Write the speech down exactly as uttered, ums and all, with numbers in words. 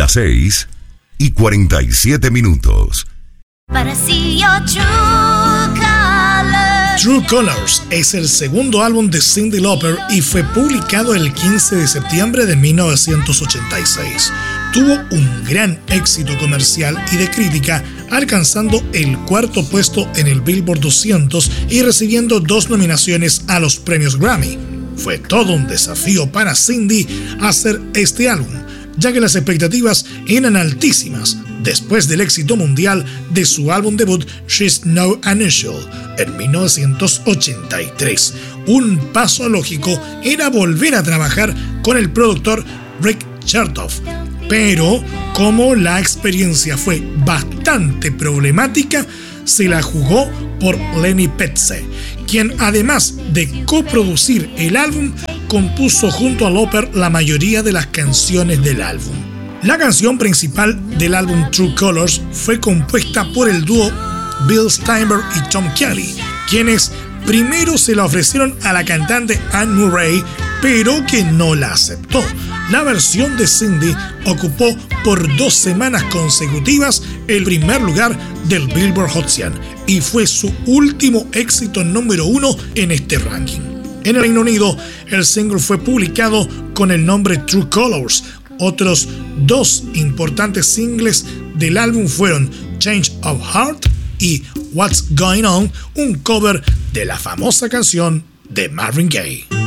Las seis y cuarenta y siete minutos. Para see your true colors. True Colors es el segundo álbum de Cyndi Lauper y fue publicado el quince de septiembre de mil novecientos ochenta y seis. Tuvo un gran éxito comercial y de crítica, alcanzando el cuarto puesto en el Billboard doscientos y recibiendo dos nominaciones a los premios Grammy. Fue todo un desafío para Cyndi hacer este álbum, ya que las expectativas eran altísimas después del éxito mundial de su álbum debut She's No Unusual en mil novecientos ochenta y tres. Un paso lógico era volver a trabajar con el productor Rick Chertoff, pero como la experiencia fue bastante problemática, se la jugó por Lenny Pettse, quien además de coproducir el álbum, compuso junto a Lauper la mayoría de las canciones del álbum. La canción principal del álbum True Colors fue compuesta por el dúo Bill Steinberg y Tom Kelly, quienes primero se la ofrecieron a la cantante Anne Murray, pero que no la aceptó. La versión de Cyndi ocupó por dos semanas consecutivas el primer lugar del Billboard Hot cien y fue su último éxito número uno en este ranking. En el Reino Unido, el single fue publicado con el nombre True Colors. Otros dos importantes singles del álbum fueron Change of Heart y What's Going On, un cover de la famosa canción de Marvin Gaye.